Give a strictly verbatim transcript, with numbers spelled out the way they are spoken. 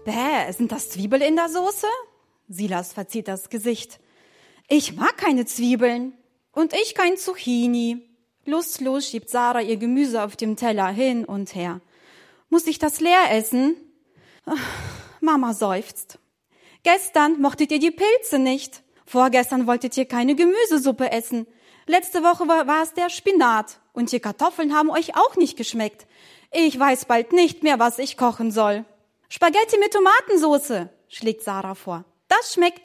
Bäh, sind das Zwiebeln in der Soße? Silas verzieht das Gesicht. Ich mag keine Zwiebeln. Und ich kein Zucchini. Lustlos schiebt Sarah ihr Gemüse auf dem Teller hin und her. Muss ich das leer essen? Ach, Mama seufzt. Gestern mochtet ihr die Pilze nicht. Vorgestern wolltet ihr keine Gemüsesuppe essen. Letzte Woche war, war es der Spinat. Und die Kartoffeln haben euch auch nicht geschmeckt. Ich weiß bald nicht mehr, was ich kochen soll. Spaghetti mit Tomatensauce, schlägt Sarah vor. Das schmeckt